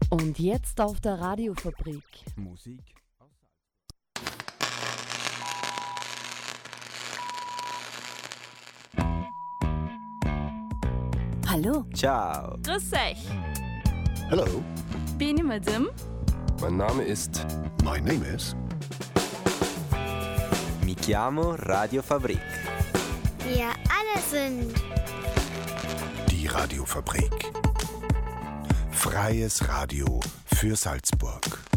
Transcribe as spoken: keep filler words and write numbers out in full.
Und jetzt auf der Radiofabrik. Musik aus Hallo. Ciao. Grüß euch. Hello, Bin ich mit dem? Mein Name ist my name is. Mi chiamo Radio Fabrik. Wir alle sind Die Radiofabrik. Freies Radio für Salzburg.